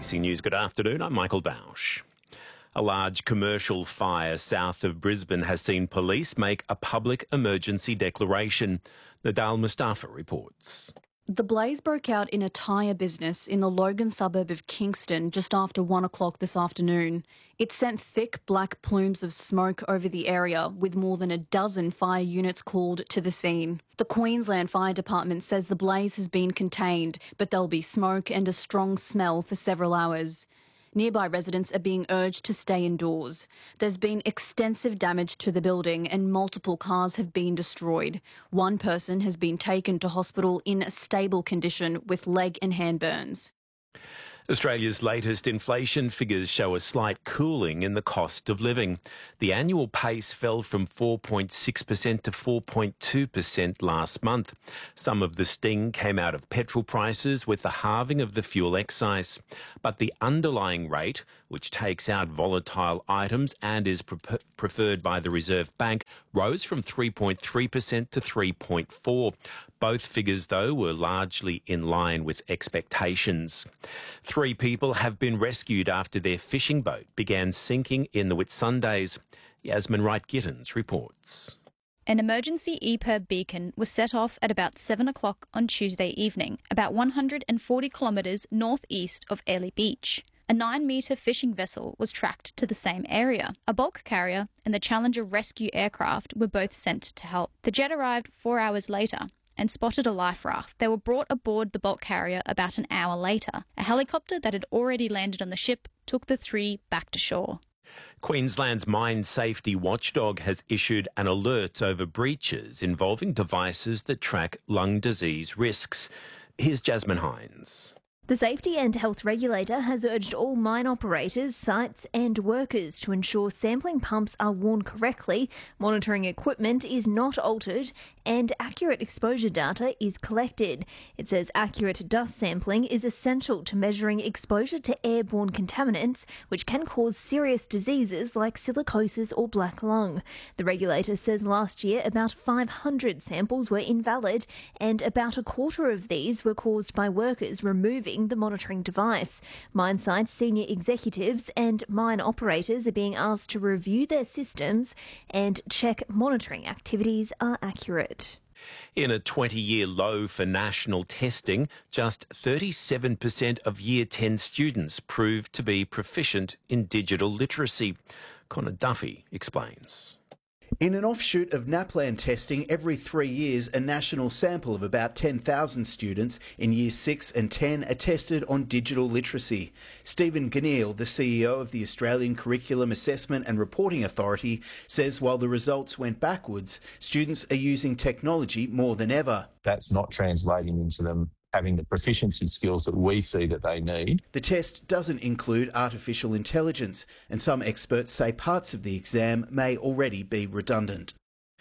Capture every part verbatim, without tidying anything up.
A B C News, good afternoon. I'm Michael Bausch. A large commercial fire south of Brisbane has seen police make a public emergency declaration. Nadal Mustafa reports. The blaze broke out in a tyre business in the Logan suburb of Kingston just after one o'clock this afternoon. It sent thick black plumes of smoke over the area, with more than a dozen fire units called to the scene. The Queensland Fire Department says the blaze has been contained, but there'll be smoke and a strong smell for several hours. Nearby residents are being urged to stay indoors. There's been extensive damage to the building and multiple cars have been destroyed. One person has been taken to hospital in a stable condition with leg and hand burns. Australia's latest inflation figures show a slight cooling in the cost of living. The annual pace fell from four point six percent to four point two percent last month. Some of the sting came out of petrol prices with the halving of the fuel excise. But the underlying rate, which takes out volatile items and is pre- preferred by the Reserve Bank, rose from three point three percent to three point four percent. Both figures, though, were largely in line with expectations. Three people have been rescued after their fishing boat began sinking in the Whitsundays. Yasmin Wright-Gittins reports. An emergency E P I R B beacon was set off at about seven o'clock on Tuesday evening, about one hundred forty kilometres northeast of Airlie Beach. A nine-metre fishing vessel was tracked to the same area. A bulk carrier and the Challenger rescue aircraft were both sent to help. The jet arrived four hours later and spotted a life raft. They were brought aboard the bulk carrier about an hour later. A helicopter that had already landed on the ship took the three back to shore. Queensland's mine safety watchdog has issued an alert over breaches involving devices that track lung disease risks. Here's Jasmine Hines. The Safety and Health Regulator has urged all mine operators, sites and workers to ensure sampling pumps are worn correctly, monitoring equipment is not altered and accurate exposure data is collected. It says accurate dust sampling is essential to measuring exposure to airborne contaminants, which can cause serious diseases like silicosis or black lung. The regulator says last year about five hundred samples were invalid and about a quarter of these were caused by workers removing the monitoring device. Mine sites senior executives and mine operators are being asked to review their systems and check monitoring activities are accurate. In a twenty-year low for national testing, just thirty-seven percent of Year ten students proved to be proficient in digital literacy. Connor Duffy explains. In an offshoot of NAPLAN testing, every three years a national sample of about ten thousand students in Year six and ten are tested on digital literacy. Stephen Ganneil, the C E O of the Australian Curriculum Assessment and Reporting Authority, says while the results went backwards, students are using technology more than ever. That's not translating into them having the proficiency skills that we see that they need. The test doesn't include artificial intelligence, and some experts say parts of the exam may already be redundant.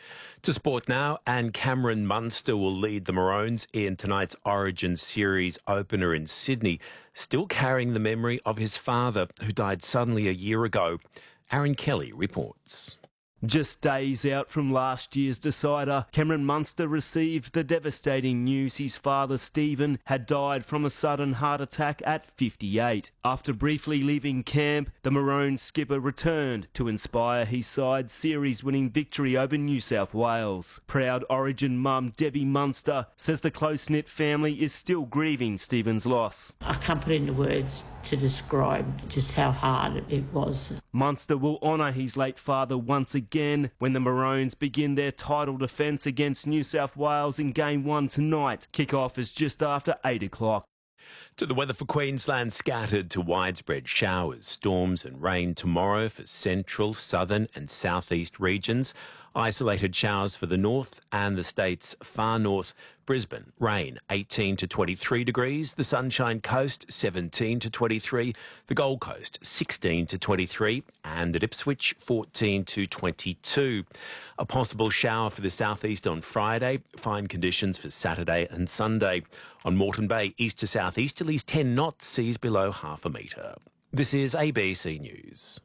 To sport now, and Cameron Munster will lead the Maroons in tonight's Origin Series opener in Sydney, still carrying the memory of his father, who died suddenly a year ago. Aaron Kelly reports. Just days out from last year's decider, Cameron Munster received the devastating news his father Stephen had died from a sudden heart attack at fifty-eight. After briefly leaving camp, the Maroons skipper returned to inspire his side's series-winning victory over New South Wales. Proud Origin mum Debbie Munster says the close-knit family is still grieving Stephen's loss. I can't put into words to describe just how hard it was. Munster will honour his late father once again Again, when the Maroons begin their title defence against New South Wales in Game one tonight. Kick-off is just after eight o'clock. To the weather for Queensland, scattered to widespread showers, storms and rain tomorrow for central, southern and southeast regions. Isolated showers for the north and the state's far north. Brisbane, rain eighteen to twenty-three degrees. The Sunshine Coast, seventeen to twenty-three. The Gold Coast, sixteen to twenty-three. And at Ipswich, fourteen to twenty-two. A possible shower for the southeast on Friday. Fine conditions for Saturday and Sunday. On Moreton Bay, east to southeasterlies, ten knots, seas below half a metre. This is A B C News.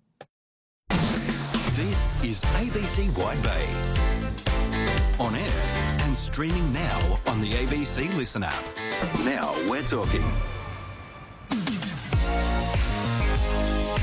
This is A B C Wide Bay. On air and streaming now on the A B C Listen app. Now we're talking.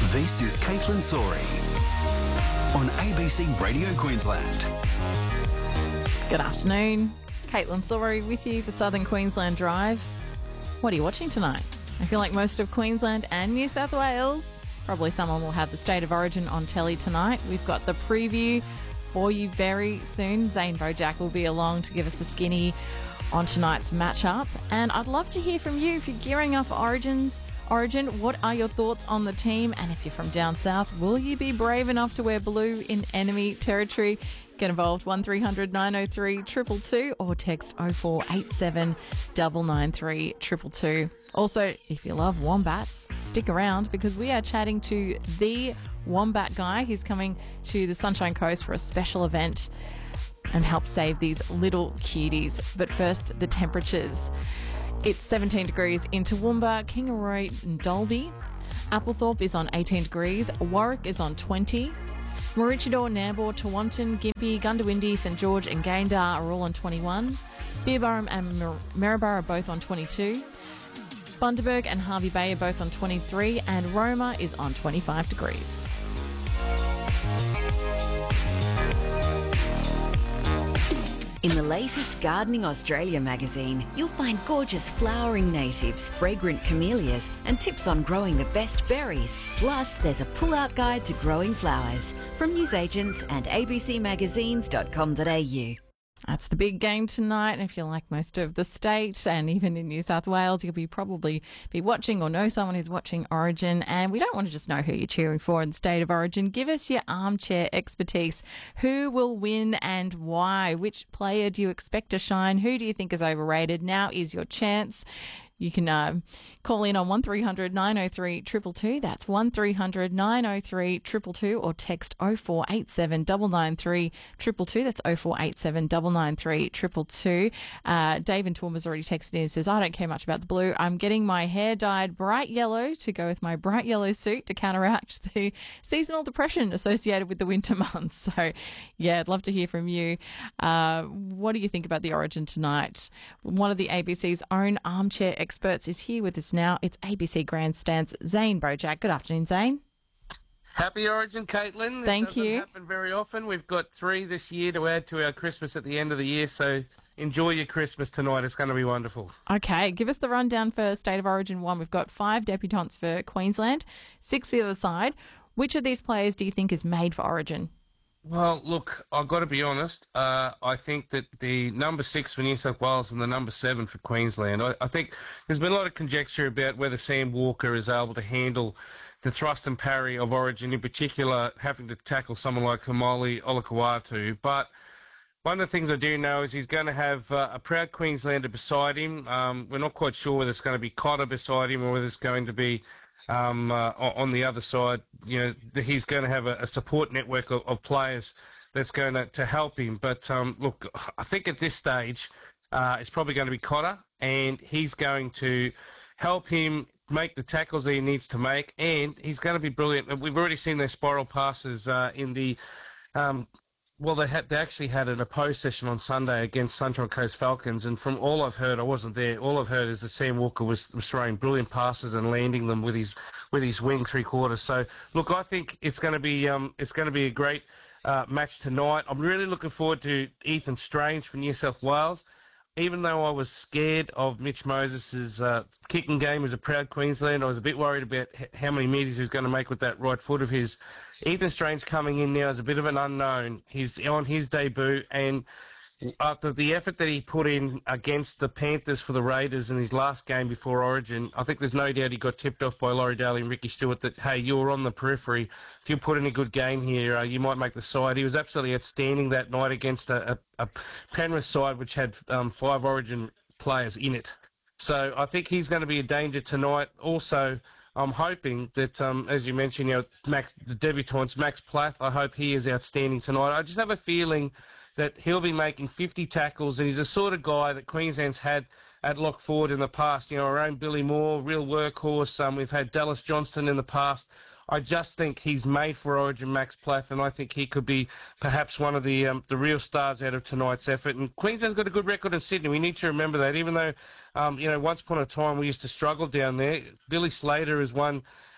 This is Caitlin Sorey on A B C Radio Queensland. Good afternoon. Caitlin Sorey with you for Southern Queensland Drive. What are you watching tonight? I feel like most of Queensland and New South Wales, probably someone will have the State of Origin on telly tonight. We've got the preview for you very soon. Zane Bojack will be along to give us the skinny on tonight's matchup. And I'd love to hear from you if you're gearing up for Origins. Origin, what are your thoughts on the team? And if you're from down south, will you be brave enough to wear blue in enemy territory? Get involved, one three hundred nine oh three two two two or text oh four eight seven nine nine three two two two. Also, if you love wombats, stick around because we are chatting to the wombat guy. He's coming to the Sunshine Coast for a special event and help save these little cuties. But first, the temperatures. It's seventeen degrees in Toowoomba, Kingaroy and Dalby. Applethorpe is on eighteen degrees. Warwick is on twenty. Maroochydore, Nambour, Tewantin, Gympie, Gundawindi, St George and Gayndah are all on twenty-one. Beerburrum and Mar- Maryborough are both on twenty-two. Bundaberg and Hervey Bay are both on twenty-three. And Roma is on twenty-five degrees. In the latest Gardening Australia magazine, you'll find gorgeous flowering natives, fragrant camellias, and tips on growing the best berries. Plus, there's a pull-out guide to growing flowers from newsagents and a b c magazines dot com dot a u. That's the big game tonight. And if you're like most of the state and even in New South Wales, you'll be probably be watching or know someone who's watching Origin. And we don't want to just know who you're cheering for in the State of Origin. Give us your armchair expertise. Who will win and why? Which player do you expect to shine? Who do you think is overrated? Now is your chance. You can uh, call in on one three hundred nine oh three two two two. That's one three hundred nine oh three two two two or text oh four eight seven nine nine three two two two. That's oh four eight seven nine nine three two two two. Uh, Dave in Toowoomba's already texted in and says, I don't care much about the blue. I'm getting my hair dyed bright yellow to go with my bright yellow suit to counteract the seasonal depression associated with the winter months. So, yeah, I'd love to hear from you. Uh, what do you think about the Origin tonight? One of the A B C's own armchair experts Experts is here with us now. It's A B C Grandstand's Zane Bojack. Good afternoon, Zane. Happy Origin, Caitlin. Thank it you. It doesn't happen very often. We've got three this year to add to our Christmas at the end of the year, so enjoy your Christmas tonight. It's going to be wonderful. Okay, give us the rundown for State of Origin one. We've got five debutants for Queensland, six for the other side. Which of these players do you think is made for Origin? Well, look, I've got to be honest. Uh, I think that the number six for New South Wales and the number seven for Queensland, I, I think there's been a lot of conjecture about whether Sam Walker is able to handle the thrust and parry of Origin, in particular having to tackle someone like Haumole Olakau'atu. But one of the things I do know is he's going to have uh, a proud Queenslander beside him. Um, we're not quite sure whether it's going to be Cotter beside him or whether it's going to be Um, uh, on the other side. You know, he's going to have a, a support network of, of players that's going to, to help him. But um, look, I think at this stage, uh, it's probably going to be Cotter, and he's going to help him make the tackles that he needs to make, and he's going to be brilliant. We've already seen their spiral passes uh, in the um, Well, they had they actually had an opposed session on Sunday against Sunshine Coast Falcons, and from all I've heard, I wasn't there. All I've heard is that Sam Walker was, was throwing brilliant passes and landing them with his with his wing three quarters. So, look, I think it's going to be um it's going to be a great uh, match tonight. I'm really looking forward to Ethan Strange from New South Wales. Even though I was scared of Mitch Moses' uh, kicking game as a proud Queensland, I was a bit worried about h- how many metres he was going to make with that right foot of his. Ethan Strange coming in now is a bit of an unknown. He's on his debut, and after the effort that he put in against the Panthers for the Raiders in his last game before Origin, I think there's no doubt he got tipped off by Laurie Daly and Ricky Stewart that, hey, you're on the periphery. If you put in a good game here, uh, you might make the side. He was absolutely outstanding that night against a, a, a Penrith side which had um, five Origin players in it. So I think he's going to be a danger tonight. Also, I'm hoping that, um, as you mentioned, you know, Max, the debutants, Max Plath, I hope he is outstanding tonight. I just have a feeling that he'll be making fifty tackles, and he's the sort of guy that Queensland's had at lock forward in the past. You know, our own Billy Moore, real workhorse. Um, we've had Dallas Johnston in the past. I just think he's made for Origin, Max Plath, and I think he could be perhaps one of the um, the real stars out of tonight's effort. And Queensland's got a good record in Sydney. We need to remember that, even though, um, you know, once upon a time we used to struggle down there. Billy Slater is one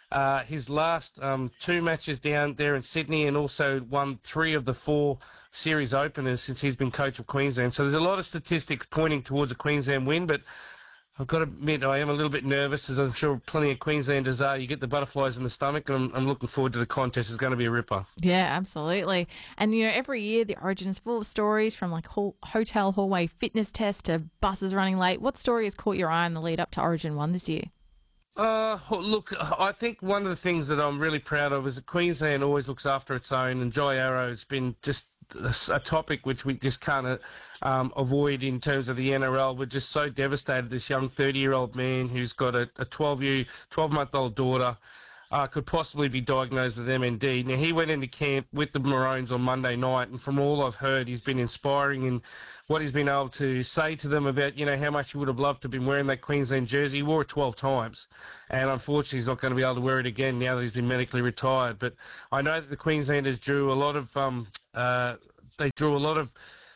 uh, his last um, two matches down there in Sydney, and also won three of the four series openers since he's been coach of Queensland. So there's a lot of statistics pointing towards a Queensland win, but I've got to admit I am a little bit nervous, as I'm sure plenty of Queenslanders are. You get the butterflies in the stomach, and I'm, I'm looking forward to the contest. It's going to be a ripper. Yeah, absolutely. And, you know, every year the Origin is full of stories, from like hall, hotel hallway fitness tests to buses running late. What story has caught your eye in the lead up to Origin one this year? Uh, look, I think one of the things that I'm really proud of is that Queensland always looks after its own, and Jai Arrow has been just a topic which we just can't um, avoid in terms of the N R L. We're just so devastated. This young thirty-year-old man who's got a twelve-month-old daughter uh, could possibly be diagnosed with M N D. Now, he went into camp with the Maroons on Monday night, and from all I've heard, he's been inspiring in what he's been able to say to them about, you know, how much he would have loved to have been wearing that Queensland jersey. He wore it twelve times, and unfortunately he's not going to be able to wear it again now that he's been medically retired. But I know that the Queenslanders drew a lot of, um, uh, they drew a lot of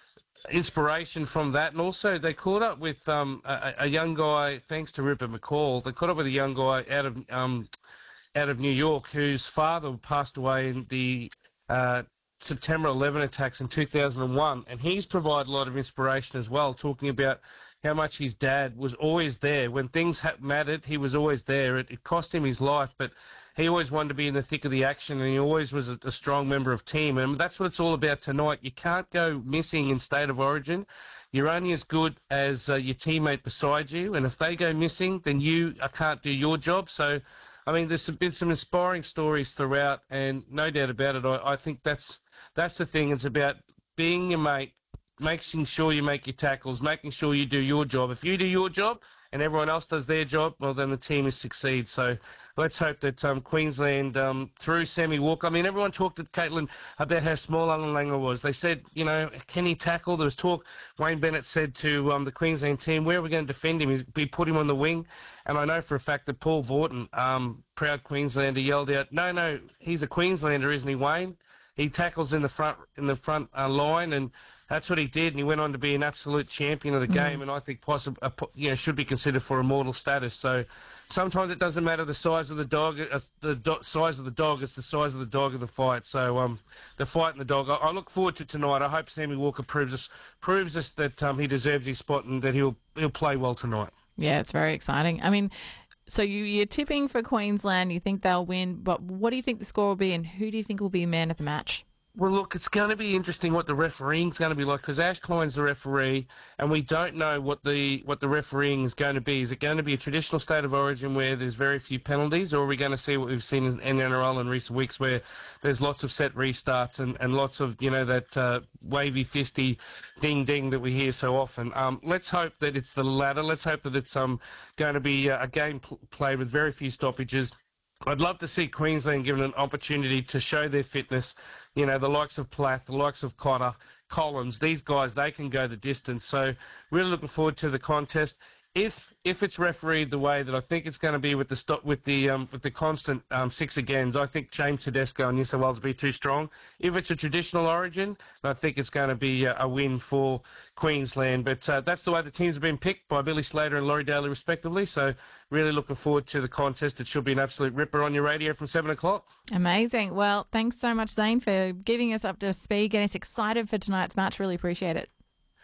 inspiration from that, and also they caught up with um, a, a young guy, thanks to Rupert McCall, they caught up with a young guy out of um, out of New York whose father passed away in the uh, September eleventh attacks in two thousand one, and he's provided a lot of inspiration as well, talking about how much his dad was always there. When things ha- mattered, he was always there. It, it cost him his life, but he always wanted to be in the thick of the action, and he always was a, a strong member of team. And that's what it's all about tonight. You can't go missing in State of Origin. You're only as good as uh, your teammate beside you, and if they go missing, then you uh, can't do your job. So, I mean, there's been some inspiring stories throughout, and no doubt about it, I, I think that's that's the thing. It's about being your mate, making sure you make your tackles, making sure you do your job. If you do your job and everyone else does their job, well, then the team will succeed. So let's hope that um, Queensland, um, through Sammy Walker, I mean, everyone talked to Caitlin about how small Alan Langer was. They said, you know, can he tackle? There was talk, Wayne Bennett said to um, the Queensland team, where are we going to defend him? We put him on the wing. And I know for a fact that Paul Vorton, um, proud Queenslander, yelled out, no, no, he's a Queenslander, isn't he, Wayne? He tackles in the front in the front uh, line, and that's what he did. And he went on to be an absolute champion of the game, mm. and I think possibly uh, you know should be considered for immortal status. So sometimes it doesn't matter the size of the dog, uh, the do- size of the dog. It's the size of the dog of the fight. So um, the fight and the dog. I, I look forward to tonight. I hope Sammy Walker proves us proves us that um, he deserves his spot and that he'll he'll play well tonight. Yeah, it's very exciting. I mean, so you, you're tipping for Queensland. You think they'll win, but what do you think the score will be, and who do you think will be man of the match? Well, look, it's going to be interesting what the refereeing's going to be like, because Ash Klein's the referee, and we don't know what the what the refereeing is going to be. Is it going to be a traditional State of Origin where there's very few penalties, or are we going to see what we've seen in N R L in recent weeks, where there's lots of set restarts and, and lots of, you know, that uh, wavy fisty ding-ding that we hear so often? Um, let's hope that it's the latter. Let's hope that it's um, going to be a game pl- played with very few stoppages. I'd love to see Queensland given an opportunity to show their fitness. You know, the likes of Platt, the likes of Cotter, Collins, these guys, they can go the distance. So really looking forward to the contest. If if it's refereed the way that I think it's going to be with the stop with the um, with the constant um, six agains, I think James Tedesco and New South Wales will be too strong. If it's a traditional Origin, I think it's going to be a, a win for Queensland. But uh, that's the way the teams have been picked by Billy Slater and Laurie Daly respectively. So really looking forward to the contest. It should be an absolute ripper on your radio from seven o'clock. Amazing. Well, thanks so much, Zane, for giving us up to speed, getting us excited for tonight's match. Really appreciate it.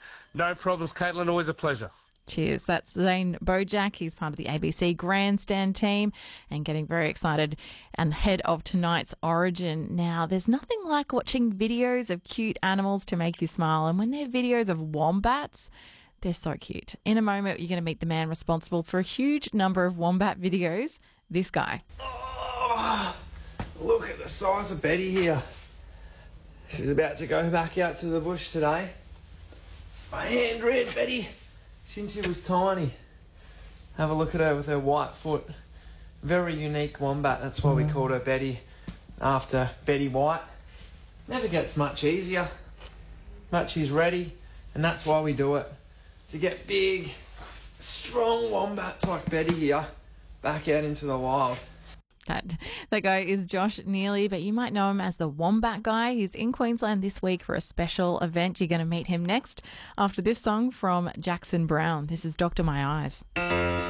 No problems, Caitlin. Always a pleasure. Cheers. That's Zane Bojack. He's part of the A B C Grandstand team and getting very excited and ahead of tonight's Origin. Now, there's nothing like watching videos of cute animals to make you smile. And when they're videos of wombats, they're so cute. In a moment, you're going to meet the man responsible for a huge number of wombat videos, this guy. Oh, look at the size of Betty here. She's about to go back out to the bush today. My hand read Betty since she was tiny. Have a look at her with her white foot. Very unique wombat. That's why we called her Betty, after Betty White. Never gets much easier. Much is ready, and that's why we do it. To get big, strong wombats like Betty here back out into the wild. That, that guy is Josh Neely, but you might know him as the Wombat Guy. He's in Queensland this week for a special event. You're going to meet him next after this song from Jackson Brown. This is Doctor My Eyes.